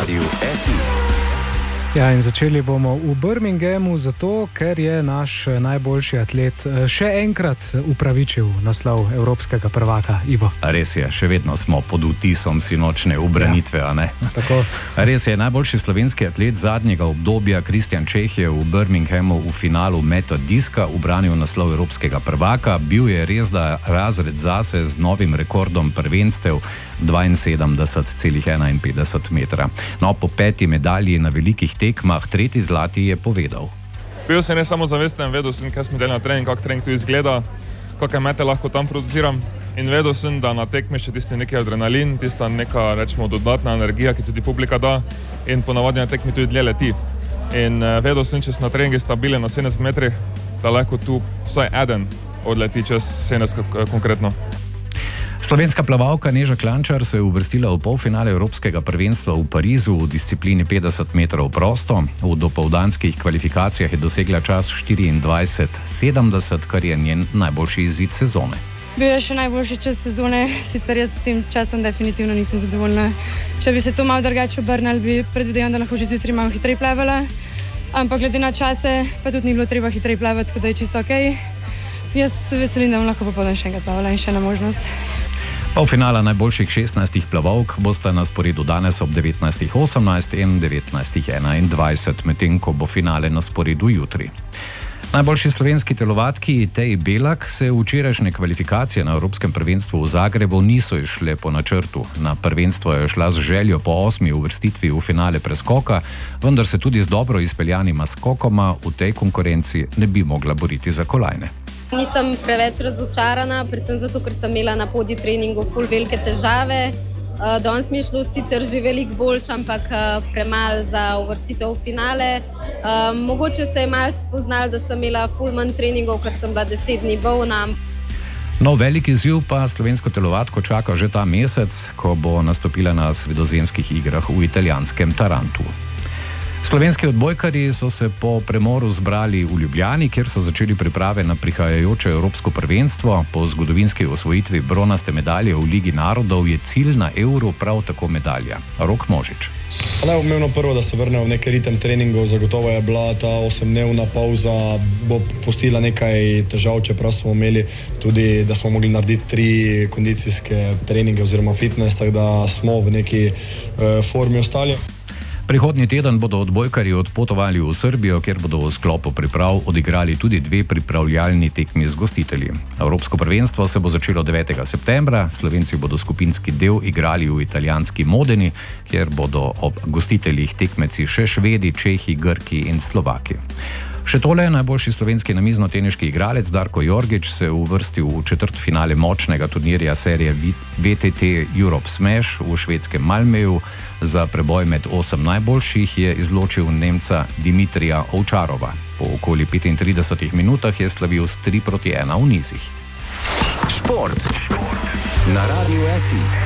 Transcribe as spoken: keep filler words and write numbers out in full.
Radiu S I. Ja, in začeli bomo v Birminghamu zato, ker je naš najboljši atlet še enkrat upravičil naslov evropskega prvaka. Ivo. Res je, še vedno smo pod vtisom sinočne ubranitve, ja, a ne? Tako. Res je, najboljši slovenski atlet zadnjega obdobja Kristjan Čeh je v Birminghamu v finalu meta diska ubranil naslov evropskega prvaka. Bil je res da razred zase z novim rekordom prvenstev dvainsedemdeset celih enainpetdeset metra. No, po peti medalji na velikih tekmah, tretji zlati, je povedal. Bil sem ne samo zavesten, vedel sem, kaj smo delali na trening, kako trening tu izgleda, kakšne mete lahko tam produciram, in vedel sem, da na tekmi še tisti neki adrenalin, tista neka, rečemo, dodatna energija, ki tudi publika da, in ponavadi na tekmi tudi dlje leti. In uh, vedel sem, če sem na treningi stabilen na sedemdeset metrih, da lahko tu vsaj eden odleti čez sedemdeset konkretno. Slovenska plavalka Neža Klančar se je uvrstila v polfinale Evropskega prvenstva v Parizu v disciplini petdeset metrov prosto. V dopoldanskih kvalifikacijah je dosegla čas štiriindvajset sedemdeset, kar je njen najboljši izid sezone. Bil je še najboljši čas sezone, sicer jaz s tem časom definitivno nisem zadovoljna. Če bi se to malo drugače obrnili, bi predvidevam, da lahko že zjutraj malo hitreje plavala, ampak glede na čase pa tudi ni bilo treba hitreje plavati, tako da je čisto okej. Jaz se veselim, da bom lahko popoldan še enkrat plavala in še ena možnost. Polfinala najboljših šestnajstih plavalk bosta na sporedu danes ob devetnajstih osemnajst in devetnajstih enaindvajset, medtem ko bo finale na sporedu jutri. Najboljši slovenski telovadki Teji Belak se včerajšnje kvalifikacije na Evropskem prvenstvu v Zagrebu niso išle po načrtu. Na prvenstvo je šla z željo po osmi uvrstitvi v finale preskoka, vendar se tudi z dobro izpeljanima skokoma v tej konkurenci ne bi mogla boriti za kolajne. Nisem preveč razočarana, predvsem zato, ker sem imela na podi treningu ful velike težave. Danes mi je šlo sicer že veliko boljše, ampak premalo za uvrstitev v finale. Mogoče se je malce spoznalo, da sem imela ful manj treningov, ker sem bila deset dni bolna. No, velik izziv pa slovensko telovadko čaka že ta mesec, ko bo nastopila na sredozemskih igrah v italijanskem Tarantu. Slovenski odbojkarji so se po premoru zbrali v Ljubljani, kjer so začeli priprave na prihajajoče Evropsko prvenstvo. Po zgodovinski osvojitvi bronaste medalje v Ligi narodov je cilj na Euro prav tako medalja. Rok Možič. Najpomembno prvo, da se vrnejo v neki ritem treningov. Zagotovo je bila ta osemdnevna pauza, bo pustila nekaj težav, čeprav smo imeli tudi, da smo mogli narediti tri kondicijske treninge oziroma fitness, tako da smo v neki uh, formi ostali. Prihodnji teden bodo odbojkarji odpotovali v Srbijo, kjer bodo v sklopu priprav odigrali tudi dve pripravljalni tekmi z gostitelji. Evropsko prvenstvo se bo začelo devetega septembra, Slovenci bodo skupinski del igrali v italijanski Modeni, kjer bodo ob gostiteljih tekmeci še Švedi, Čehi, Grki in Slovaki. Še tole, najboljši slovenski namiznoteniški igralec Darko Jorgič se je uvrstil v četrtfinale močnega turnirja serije V T T Europe Smash v švedskem Malmöju. Za preboj med osem najboljših je izločil Nemca Dimitrija Ovčarova. Po okoli petintridesetih minutah je slavil s tri proti ena v nizih. Šport na Radiu S I.